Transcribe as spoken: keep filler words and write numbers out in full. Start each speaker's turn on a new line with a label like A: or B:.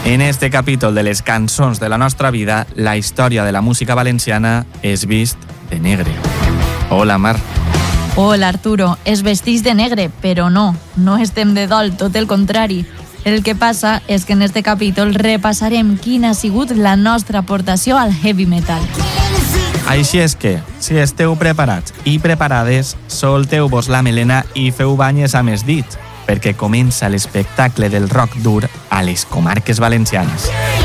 A: En este capítol de les cançons de la nostra vida, la història de la música valenciana és vist de negre. Hola, Mar.
B: Hola, Arturo. Es vesteix de negre, però no, no estem de dol, tot el contrari. El que passa és que en este capítol repassarem quina ha sigut la nostra aportació al heavy metal.
A: Així és que, si esteu preparats i preparades, solteu-vos la melena i feu banyes amb els dits, perquè comença l'espectacle del rock dur a les comarques valencianes.